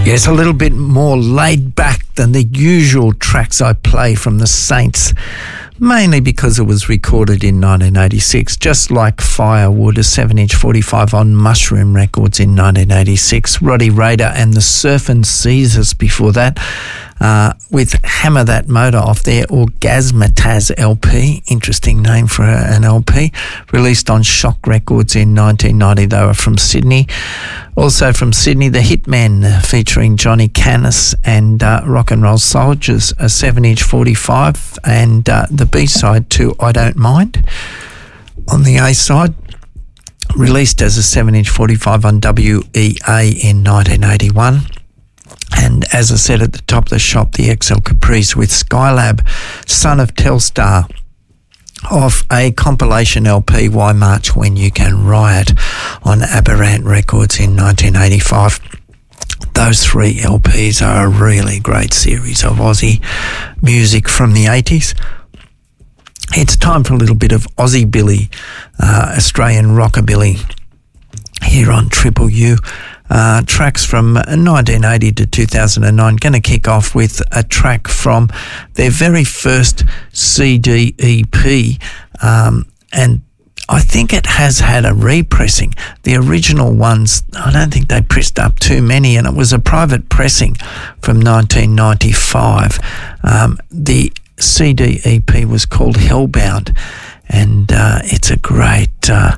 Yes, a little bit more laid back than the usual tracks I play from the Saints, mainly because it was recorded in 1986, just like Firewood, a 7-inch 45 on Mushroom Records in 1986. Roddy Raider and the Surfin' Caesars before that, with Hammer That Motor off their Orgasmataz LP, interesting name for an LP, released on Shock Records in 1990. They were from Sydney. Also from Sydney, The Hitmen, featuring Johnny Canis and Rock and Roll Soldiers, a 7-inch 45, and the B-side to I Don't Mind. On the A-side, released as a 7-inch 45 on WEA in 1981. And as I said at the top of the shop, the XL Caprice with Skylab, Son of Telstar, off a compilation LP, Why March When You Can Riot, on Aberrant Records in 1985. Those three LPs are a really great series of Aussie music from the 80s. It's time for a little bit of Aussie Billy, Australian rockabilly, here on Triple U. Tracks from 1980 to 2009. Going to kick off with a track from their very first CD EP, and I think it has had a repressing. The original ones, I don't think they pressed up too many, and it was a private pressing from 1995. The CD EP was called Hellbound, and it's a great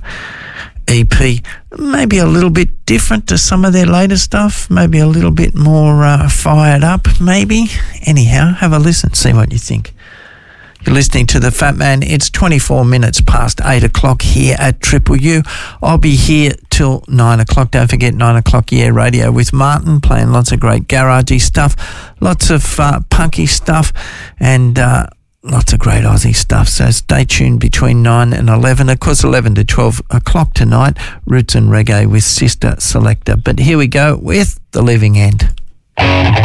EP, maybe a little bit different to some of their later stuff, maybe a little bit more fired up, maybe. Anyhow, have a listen, see what you think. You're listening to The Fat Man. It's 24 minutes past 8 o'clock here at Triple U. I'll be here till 9 o'clock. Don't forget 9 o'clock, Yeah Radio with Martin, playing lots of great garagey stuff, lots of punky stuff, and lots of great Aussie stuff, so stay tuned between 9 and 11. Of course, 11 to 12 o'clock tonight, Roots and Reggae with Sister Selector. But here we go with The Living End.